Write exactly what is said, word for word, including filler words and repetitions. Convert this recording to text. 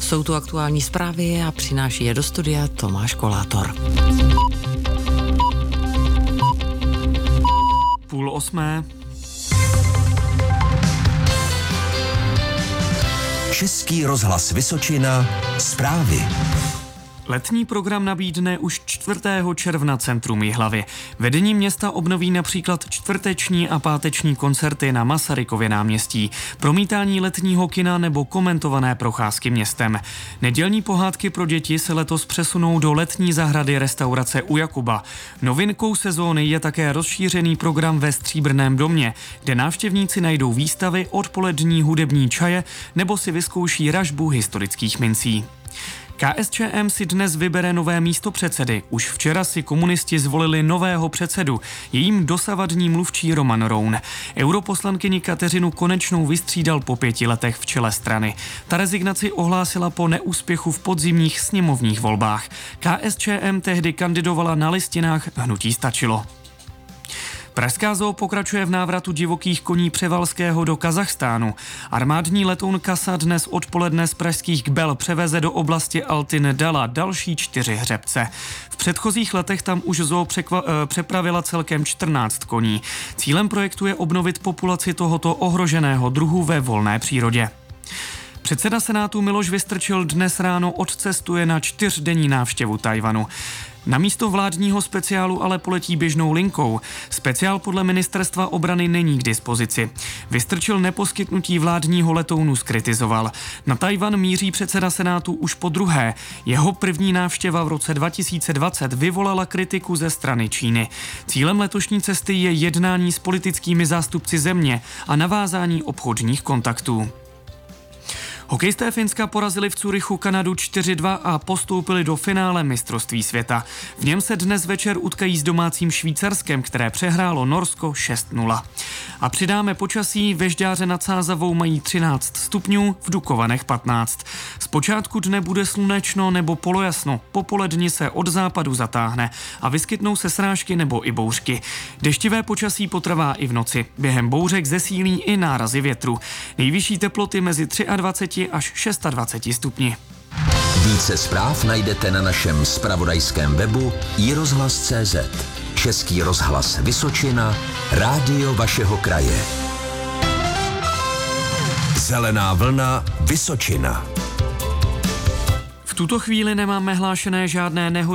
Jsou tu aktuální zprávy a přináší je do studia Tomáš Kolátor. Půl osmé. Český rozhlas Vysočina. Zprávy. Letní program nabídne už čtvrtého června centrum Jihlavy. Vedení města obnoví například čtvrteční a páteční koncerty na Masarykově náměstí, promítání letního kina nebo komentované procházky městem. Nedělní pohádky pro děti se letos přesunou do letní zahrady restaurace u Jakuba. Novinkou sezóny je také rozšířený program ve Stříbrném domě, kde návštěvníci najdou výstavy, odpolední hudební čaje nebo si vyzkouší ražbu historických mincí. K S Č M si dnes vybere nové místopředsedy. Už včera si komunisti zvolili nového předsedu, jejím dosavadní mluvčí Roman Roun. Europoslankyni Kateřinu Konečnou vystřídal po pěti letech v čele strany. Ta rezignaci ohlásila po neúspěchu v podzimních sněmovních volbách. K S Č M tehdy kandidovala na listinách Hnutí stačilo. Pražská zoo pokračuje v návratu divokých koní Převalského do Kazachstánu. Armádní letoun Kasa dnes odpoledne z pražských Kbel převeze do oblasti Altin Dala další čtyři hřebce. V předchozích letech tam už zoo překva, e, přepravila celkem čtrnáct koní. Cílem projektu je obnovit populaci tohoto ohroženého druhu ve volné přírodě. Předseda Senátu Miloš Vystrčil dnes ráno odcestuje na čtyřdenní návštěvu Tchaj-wanu. Na místo vládního speciálu ale poletí běžnou linkou. Speciál podle ministerstva obrany není k dispozici. Vystrčil neposkytnutí vládního letounu zkritizoval. Na Tchaj-wan míří předseda Senátu už po druhé. Jeho první návštěva v roce dva tisíce dvacet vyvolala kritiku ze strany Číny. Cílem letošní cesty je jednání s politickými zástupci země a navázání obchodních kontaktů. Hokejisté Finska porazili v Curychu Kanadu čtyři dva a postoupili do finále mistrovství světa. V něm se dnes večer utkají s domácím Švýcarskem, které přehrálo Norsko šest nula. A přidáme počasí, Vežďáře nad Sázavou mají třináct stupňů, v Dukovanech patnáct. Zpočátku dne bude slunečno nebo polojasno, popoledni se od západu zatáhne a vyskytnou se srážky nebo i bouřky. Deštivé počasí potrvá i v noci. Během bouřek zesílí i nárazy větru. Nejvyšší teploty mezi dvacet tři až dvacet šest stupni. Více zpráv najdete na našem zpravodajském webu i rozhlas tečka cé zet. Český rozhlas Vysočina, rádio vašeho kraje. Zelená vlna Vysočina. V tuto chvíli nemáme hlášené žádné nehody.